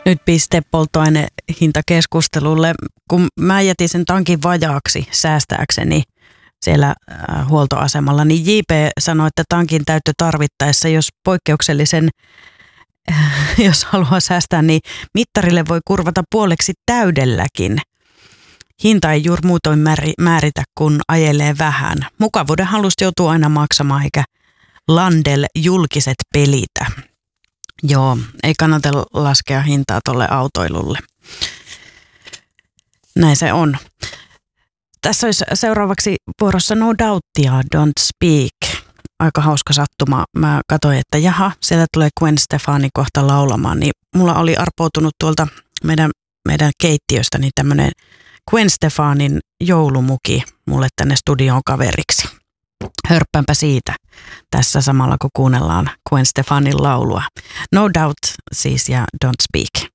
Nyt piste polttoainehintakeskustelulle. Kun mä jätin sen tankin vajaaksi säästääkseni siellä huoltoasemalla, niin JP sanoi, että tankin täyttö tarvittaessa, jos poikkeuksellisen, jos haluaa säästää, niin mittarille voi kurvata puoleksi täydelläkin. Hinta ei juuri muutoin määritä, kun ajelee vähän. Mukavuuden halusta joutuu aina maksamaan, eikä Landel julkiset pelitä. Joo, ei kannata laskea hintaa tolle autoilulle. Näin se on. Tässä olisi seuraavaksi vuorossa No Doubtia, Don't Speak. Aika hauska sattuma. Mä katsoin, että jaha, sieltä tulee Gwen Stefani kohta laulamaan. Niin mulla oli arpoutunut tuolta meidän keittiöstä niin tämmöinen Gwen Stefanin joulumuki mulle tänne studioon kaveriksi. Hörppäänpä siitä tässä samalla kun kuunnellaan Gwen Stefanin laulua. No Doubt siis ja Don't Speak.